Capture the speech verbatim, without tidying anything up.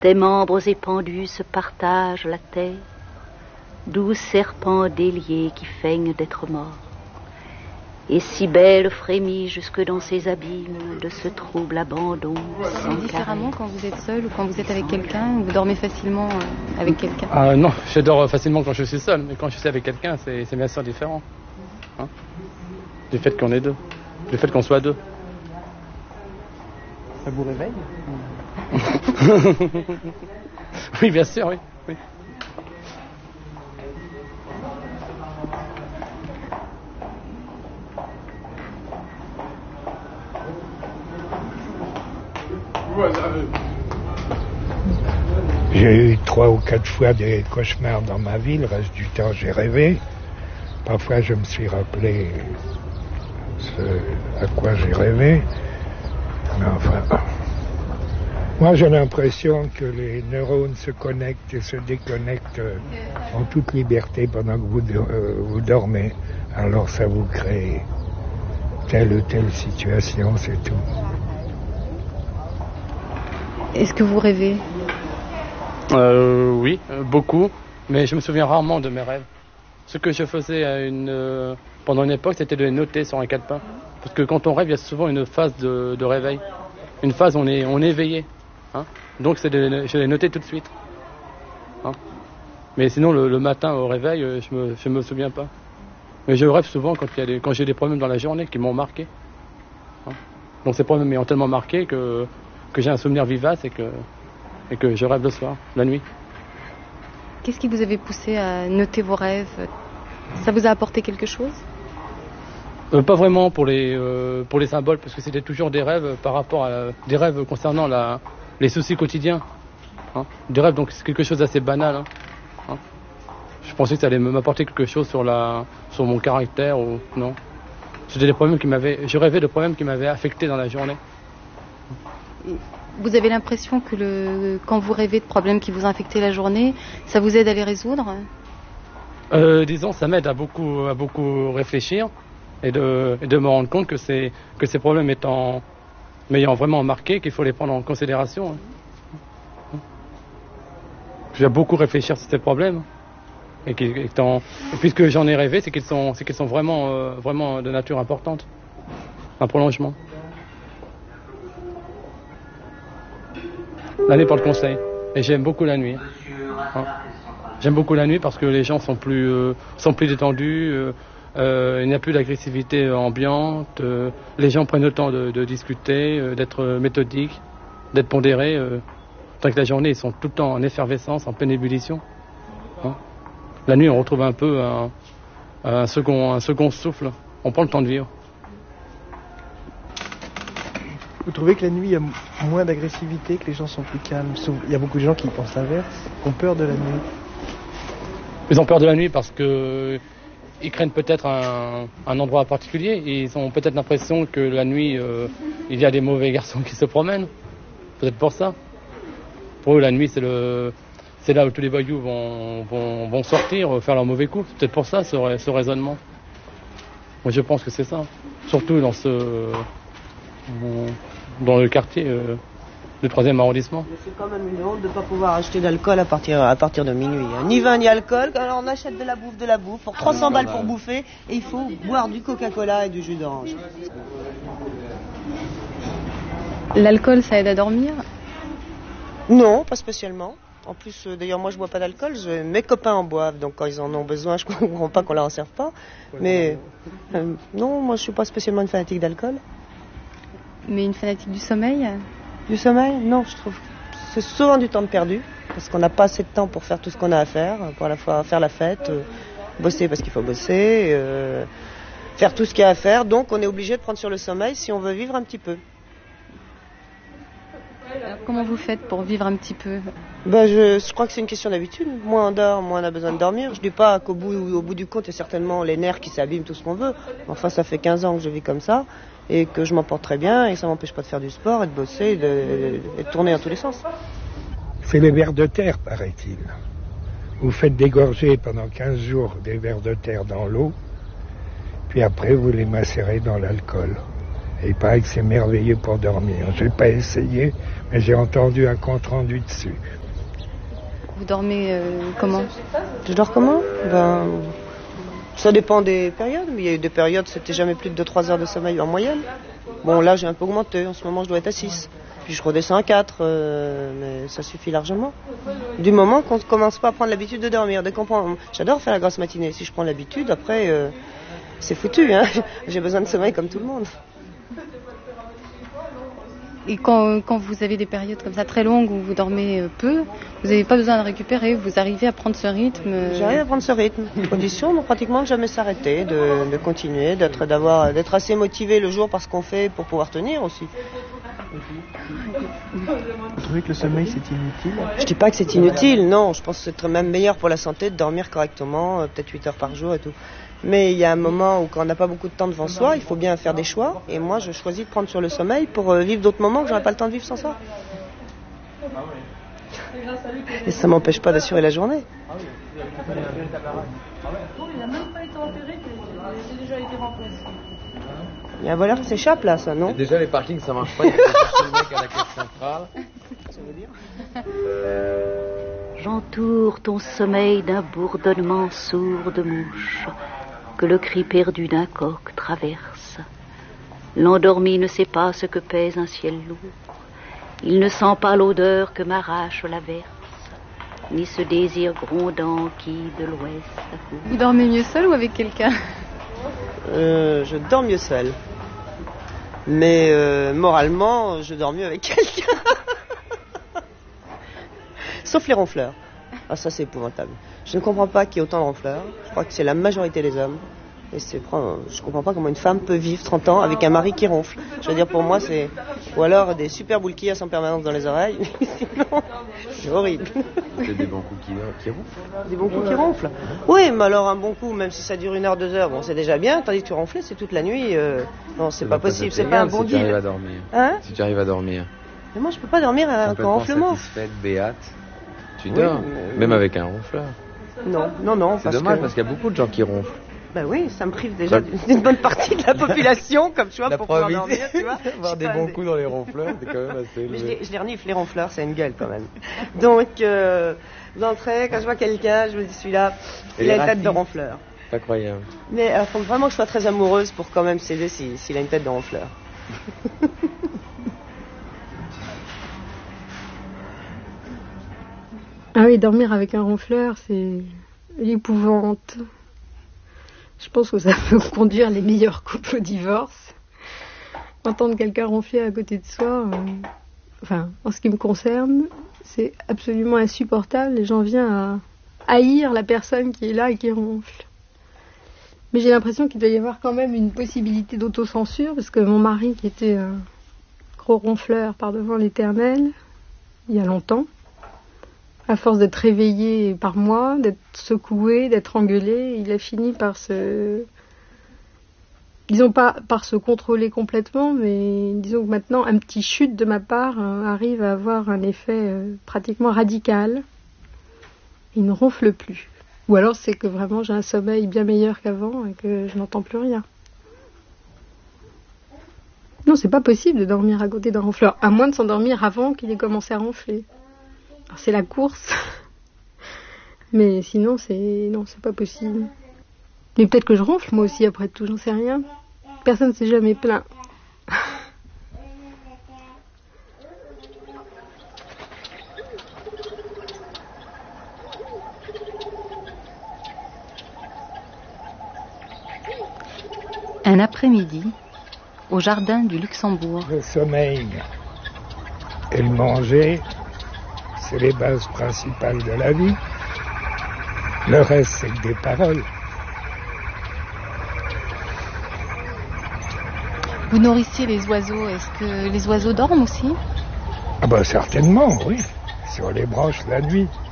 Tes membres épandus se partagent la terre, doux serpents déliés qui feignent d'être morts. Et si belle frémit jusque dans ses abîmes de ce trouble abandon. Vous dormez différemment quand vous êtes seul ou quand vous êtes avec quelqu'un, ou vous dormez facilement avec quelqu'un? Ah non, je dors facilement quand je suis seul, mais quand je suis avec quelqu'un, c'est, c'est bien sûr différent. Hein, du fait qu'on est deux, du fait qu'on soit deux. Ça vous réveille? Oui, bien sûr, oui. oui. J'ai eu trois ou quatre fois des cauchemars dans ma vie, le reste du temps j'ai rêvé. Parfois je me suis rappelé ce à quoi j'ai rêvé. Mais enfin, moi j'ai l'impression que les neurones se connectent et se déconnectent en toute liberté pendant que vous, euh, vous dormez. Alors ça vous crée telle ou telle situation, c'est tout. Est-ce que vous rêvez? euh, Oui, beaucoup, mais je me souviens rarement de mes rêves. Ce que je faisais à une, euh, pendant une époque, c'était de les noter sur un calepin. Parce que quand on rêve, il y a souvent une phase de, de réveil. Une phase où on est, on est éveillé. Hein. Donc c'est de, je les notais tout de suite. Hein. Mais sinon, le, le matin au réveil, je me, je me souviens pas. Mais je rêve souvent quand, il y a des, quand j'ai des problèmes dans la journée qui m'ont marqué. Hein. Donc ces problèmes m'ont tellement marqué que... que j'ai un souvenir vivace et que, et que je rêve le soir, la nuit. Qu'est-ce qui vous avait poussé à noter vos rêves? Ça vous a apporté quelque chose? euh, Pas vraiment pour les, euh, pour les symboles, parce que c'était toujours des rêves par rapport à des rêves concernant la, les soucis quotidiens. Hein. Des rêves, donc c'est quelque chose d'assez banal. Hein. Hein. Je pensais que ça allait m'apporter quelque chose sur, la, sur mon caractère ou non. C'était des problèmes qui m'avaient, je rêvais de problèmes qui m'avaient affecté dans la journée. Vous avez l'impression que le, quand vous rêvez de problèmes qui vous infectent la journée, ça vous aide à les résoudre? euh, Disons, ça m'aide à beaucoup, à beaucoup réfléchir et de, et de me rendre compte que, c'est, que ces problèmes étant, m'ayant vraiment marqué, qu'il faut les prendre en considération. J'ai beaucoup réfléchi sur ces problèmes. Et, qui, étant, et puisque j'en ai rêvé, c'est qu'ils sont, c'est qu'ils sont vraiment, euh, vraiment de nature importante. Un prolongement. La nuit porte conseil. Et j'aime beaucoup la nuit. Hein. J'aime beaucoup la nuit parce que les gens sont plus, euh, sont plus détendus. Euh, euh, il n'y a plus d'agressivité ambiante. Euh, les gens prennent le temps de, de discuter, euh, d'être méthodiques, d'être pondérés. Euh, tant que la journée, ils sont tout le temps en effervescence, en pleine ébullition. Hein. La nuit, on retrouve un peu un, un, second, un second souffle. On prend le temps de vivre. Vous trouvez que la nuit, il y a moins d'agressivité, que les gens sont plus calmes? Il y a beaucoup de gens qui pensent l'inverse, qui ont peur de la nuit. Ils ont peur de la nuit parce que ils craignent peut-être un, un endroit particulier. Ils ont peut-être l'impression que la nuit, euh, il y a des mauvais garçons qui se promènent. Peut-être pour ça. Pour eux, la nuit, c'est, le, c'est là où tous les voyous vont, vont, vont sortir, faire leurs mauvais coups. C'est peut-être pour ça, ce, ce raisonnement. Moi, je pense que c'est ça. Surtout dans ce... dans le quartier euh, du troisième arrondissement. C'est quand même une honte de ne pas pouvoir acheter d'alcool à partir, à partir de minuit. Hein. Ni vin ni alcool, alors on achète de la bouffe, de la bouffe, pour trois cents balles pour bouffer, et il faut boire du Coca-Cola et du jus d'orange. L'alcool, ça aide à dormir? Non, pas spécialement. En plus, euh, d'ailleurs, moi je bois pas d'alcool, je, mes copains en boivent, donc quand ils en ont besoin, je comprends pas qu'on leur en serve pas. Mais euh, non, moi je suis pas spécialement une fanatique d'alcool. Mais une fanatique du sommeil? Du sommeil? Non, je trouve que c'est souvent du temps de perdu, parce qu'on n'a pas assez de temps pour faire tout ce qu'on a à faire, pour à la fois faire la fête, euh, bosser parce qu'il faut bosser, euh, faire tout ce qu'il y a à faire, donc on est obligé de prendre sur le sommeil si on veut vivre un petit peu. Alors, comment vous faites pour vivre un petit peu? Ben, je, je crois que c'est une question d'habitude. Moins on dort, moins on a besoin de dormir. Je dis pas qu'au bout, au bout du compte, il y a certainement les nerfs qui s'abîment, tout ce qu'on veut. Enfin, ça fait quinze ans que je vis comme ça et que je m'en porte très bien et ça m'empêche pas de faire du sport et de bosser et de, et de tourner dans tous les sens. C'est les vers de terre, paraît-il. Vous faites dégorger pendant quinze jours des vers de terre dans l'eau, puis après vous les macérez dans l'alcool. Et il paraît que c'est merveilleux pour dormir. Je n'ai pas essayé, mais j'ai entendu un compte-rendu dessus. Vous dormez euh, comment? Je dors comment? Ben, ça dépend des périodes, mais il y a eu des périodes, c'était jamais plus de deux à trois heures de sommeil en moyenne. Bon, là, j'ai un peu augmenté. En ce moment, je dois être à six. Puis je redescends à quatre, euh, mais ça suffit largement. Du moment qu'on ne commence pas à prendre l'habitude de dormir. Dès qu'on prend... J'adore faire la grasse matinée. Si je prends l'habitude, après, euh, c'est foutu. Hein. J'ai besoin de sommeil comme tout le monde. Et quand, quand vous avez des périodes comme ça très longues où vous dormez peu, vous n'avez pas besoin de récupérer, vous arrivez à prendre ce rythme? J'arrive à prendre ce rythme. Condition de pratiquement de jamais s'arrêter, de, de continuer, d'être, d'avoir, d'être assez motivé le jour par ce qu'on fait pour pouvoir tenir aussi. Vous trouvez que le sommeil c'est inutile? Je dis pas que c'est inutile, non. Je pense que c'est même meilleur pour la santé de dormir correctement, peut-être huit heures par jour et tout. Mais il y a un moment où quand on n'a pas beaucoup de temps devant soi, il faut bien faire des choix. Et moi, je choisis de prendre sur le sommeil pour vivre d'autres moments que j'aurais pas le temps de vivre sans ça. Et ça m'empêche pas d'assurer la journée. Il y a un voleur qui s'échappe là, ça, non? Et déjà, les parkings, ça marche pas. Il faut chercher le mec à la caisse centrale. Ça veut dire J'entoure ton sommeil d'un bourdonnement sourd de mouches que le cri perdu d'un coq traverse. L'endormi ne sait pas ce que pèse un ciel lourd. Il ne sent pas l'odeur que m'arrache l'averse, ni ce désir grondant qui, de l'ouest, accourt. Vous dormez mieux seul ou avec quelqu'un? euh, Je dors mieux seul. Mais euh, moralement, je dors mieux avec quelqu'un. Sauf les ronfleurs. Ah, ça, c'est épouvantable. Je ne comprends pas qu'il y ait autant de ronfleurs. Je crois que c'est la majorité des hommes. Et c'est, je ne comprends pas comment une femme peut vivre trente ans avec un mari qui ronfle. Je veux dire, pour moi, c'est... Ou alors des super boules qui en permanence dans les oreilles. Sinon, c'est horrible. C'est des bons coups qui, qui ronflent. Des bons coups qui ronflent. Oui, mais alors un bon coup, même si ça dure une heure, deux heures, bon, c'est déjà bien. Tandis que tu ronfles, c'est toute la nuit. Euh... Non, c'est pas possible. C'est pas un bon deal. Si tu arrives à dormir. Hein? Si tu arrives à dormir. Mais moi, je peux pas dormir à... quand ronflement. Satisfaite, béate. Tu dors, oui, mais... même avec un ronfleur. Non, non, non. C'est dommage que... parce qu'il y a beaucoup de gens qui ronflent. Ben oui, ça me prive déjà d'une, d'une bonne partie de la population, comme tu vois, la pour pouvoir dormir, tu vois. Avoir des bons coups dans les ronfleurs, c'est quand même assez élevé. Mais je les, je les renifle, les ronfleurs, c'est une gueule quand même. Donc, euh, d'entrée, quand je vois quelqu'un, je me dis, celui-là, il a une tête de ronfleur. Pas croyable. Mais il faut vraiment que je sois très amoureuse pour quand même s'aider s'il, s'il a une tête de ronfleur. Ah oui, dormir avec un ronfleur, c'est l'épouvante. Je pense que ça peut conduire les meilleurs couples au divorce. Entendre quelqu'un ronfler à côté de soi, euh, enfin, en ce qui me concerne, c'est absolument insupportable et j'en viens à haïr la personne qui est là et qui ronfle. Mais j'ai l'impression qu'il doit y avoir quand même une possibilité d'autocensure, parce que mon mari, qui était un gros ronfleur par devant l'éternel, il y a longtemps, à force d'être réveillé par moi, d'être secoué, d'être engueulé, il a fini par se... Disons pas par se contrôler complètement, mais disons que maintenant, un petit chute de ma part euh, arrive à avoir un effet euh, pratiquement radical. Il ne ronfle plus. Ou alors c'est que vraiment j'ai un sommeil bien meilleur qu'avant et que je n'entends plus rien. Non, c'est pas possible de dormir à côté d'un ronfleur, à moins de s'endormir avant qu'il ait commencé à ronfler. Alors, c'est la course, mais sinon c'est non, c'est pas possible. Mais peut-être que je ronfle moi aussi après tout, j'en sais rien. Personne ne s'est jamais plaint. Un après-midi, au jardin du Luxembourg. Le sommeil et le manger, c'est les bases principales de la vie. Le reste, c'est que des paroles. Vous nourrissiez les oiseaux, est-ce que les oiseaux dorment aussi? Ah ben certainement, oui. Si on les branche la nuit.